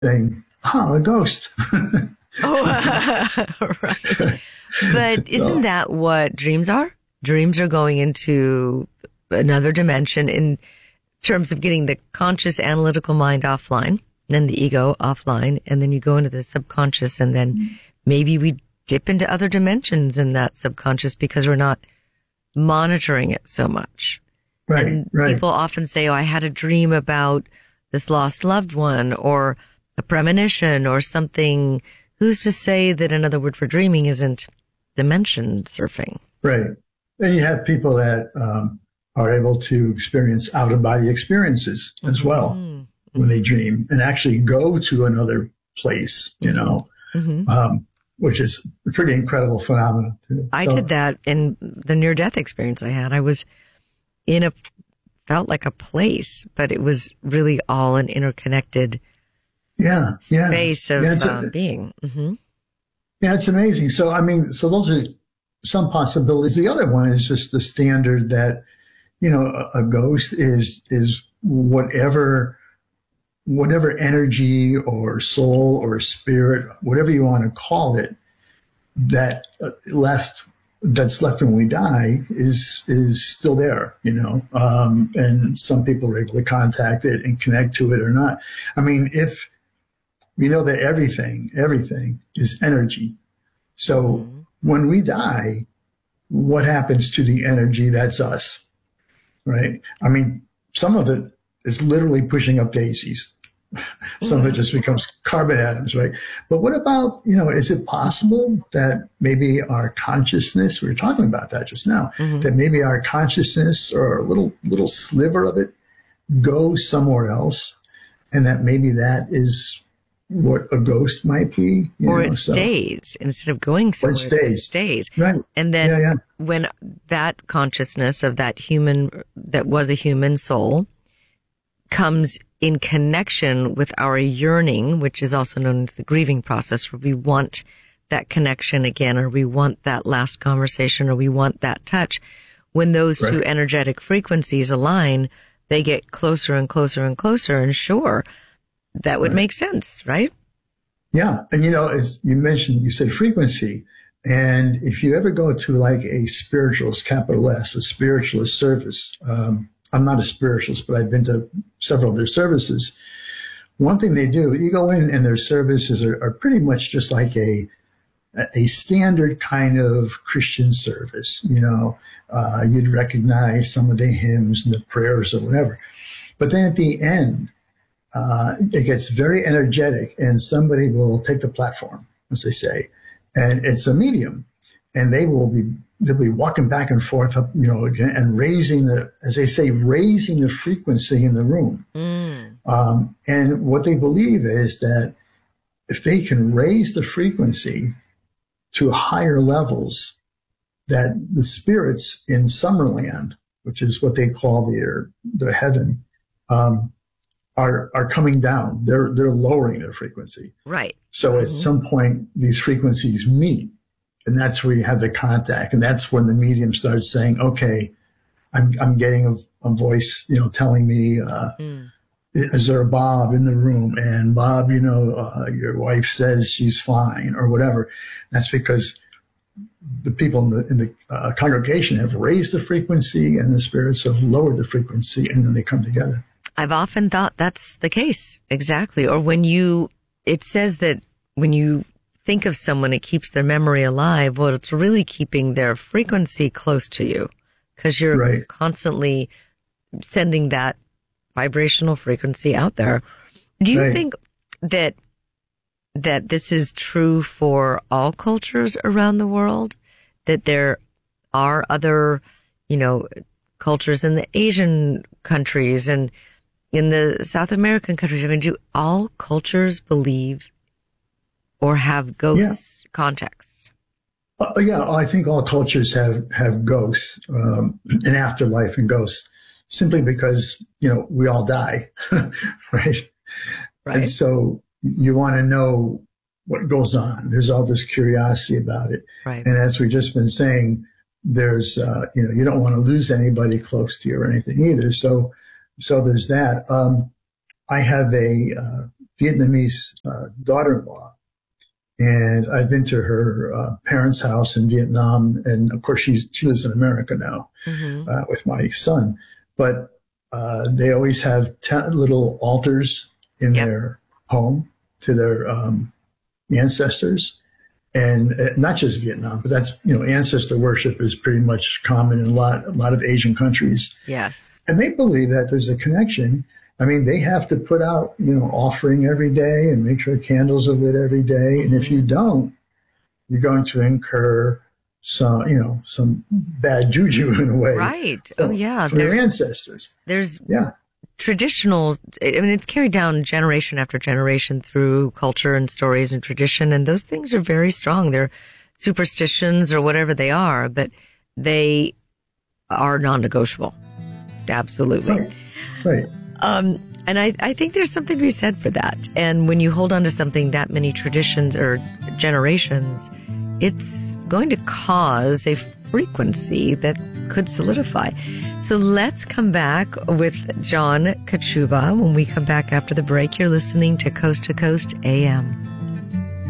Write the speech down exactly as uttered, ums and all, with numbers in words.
saying, oh, a ghost. Oh, right. But isn't that what dreams are? Dreams are going into another dimension in terms of getting the conscious analytical mind offline, then the ego offline, and then you go into the subconscious, and then maybe we dip into other dimensions in that subconscious because we're not monitoring it so much. Right, and right. People often say, oh, I had a dream about this lost loved one, or a premonition, or something. Who's to say that another word for dreaming isn't dimension surfing? Right. And you have people that um, are able to experience out-of-body experiences as mm-hmm. well when they dream, and actually go to another place, you know, mm-hmm. um, which is a pretty incredible phenomenon too. I so, did that in the near-death experience I had. I was in a, felt like a place, but it was really all an interconnected yeah, yeah. space of yeah, uh, a, being. Mm-hmm. Yeah, it's amazing. So, I mean, so those are some possibilities. The other one is just the standard that, you know, a, a ghost is, is whatever, whatever energy or soul or spirit, whatever you want to call it, that uh, left, that's left when we die is, is still there, you know, um, and some people are able to contact it and connect to it or not. I mean, if, we know that everything, everything is energy. So mm-hmm. when we die, what happens to the energy that's us, right? I mean, some of it is literally pushing up daisies. Some mm-hmm. of it just becomes carbon atoms, right? But what about, you know, is it possible that maybe our consciousness, we were talking about that just now, mm-hmm. that maybe our consciousness or a little, little sliver of it goes somewhere else, and that maybe that is what a ghost might be, you or know, it so. stays instead of going somewhere. Or it stays. It stays. Right. And then yeah, yeah. when that consciousness of that human, that was a human soul, comes in connection with our yearning, which is also known as the grieving process, where we want that connection again, or we want that last conversation, or we want that touch. When those right. two energetic frequencies align, they get closer and closer and closer, and sure, that would right. make sense, right? Yeah. And, you know, as you mentioned, you said frequency. And if you ever go to like a spiritualist, capital S, a spiritualist service, um, I'm not a spiritualist, but I've been to several of their services. One thing they do, you go in and their services are, are pretty much just like a, a standard kind of Christian service. You know, uh, you'd recognize some of the hymns and the prayers or whatever. But then at the end, Uh, it gets very energetic, and somebody will take the platform, as they say, and it's a medium, and they will be, they'll be walking back and forth up, you know, and raising the, as they say, raising the frequency in the room. Mm. Um, and what they believe is that if they can raise the frequency to higher levels, that the spirits in Summerland, which is what they call their, their heaven, um, are, are coming down. They're, they're lowering their frequency. Right. So mm-hmm. at some point, these frequencies meet, and that's where you have the contact. And that's when the medium starts saying, okay, I'm, I'm getting a, a voice, you know, telling me, uh, mm. is there a Bob in the room? And Bob, you know, uh, your wife says she's fine, or whatever. That's because the people in the, in the uh, congregation have raised the frequency, and the spirits have lowered the frequency, and then they come together. I've often thought that's the case. Exactly. Or when you, it says that when you think of someone, it keeps their memory alive. Well, it's really keeping their frequency close to you, because you're right. constantly sending that vibrational frequency out there. Do you right. think that, that this is true for all cultures around the world? That there are other, you know, cultures in the Asian countries and in the South American countries? I mean, do all cultures believe or have ghost yeah. contexts? Uh, yeah, I think all cultures have, have ghosts, um, an afterlife and ghosts, simply because, you know, we all die, right? Right. And so you want to know what goes on. There's all this curiosity about it. Right. And as we've just been saying, there's, uh, you know, you don't want to lose anybody close to you or anything either. So, so there's that. Um, I have a, uh, Vietnamese uh, daughter-in-law. And I've been to her uh, parents' house in Vietnam. And of course, she's, she lives in America now mm-hmm. uh, with my son. But uh, they always have t- little altars in yep. their home to their um, ancestors. And uh, not just Vietnam, but that's, you know, ancestor worship is pretty much common in a lot, a lot of Asian countries. Yes. And they believe that there's a connection. I mean, they have to put out, you know, offering every day and make sure candles are lit every day. And if you don't, you're going to incur some, you know, some bad juju in a way. Right. For, oh, yeah. For their ancestors. There's yeah. traditional, I mean, it's carried down generation after generation through culture and stories and tradition. And those things are very strong. They're superstitions or whatever they are, but they are non-negotiable. Absolutely. Right. Right. Um, and I, I think there's something to be said for that. And when you hold on to something that many traditions or generations, it's going to cause a frequency that could solidify. So let's come back with John Kachuba when we come back after the break. You're listening to Coast to Coast A M.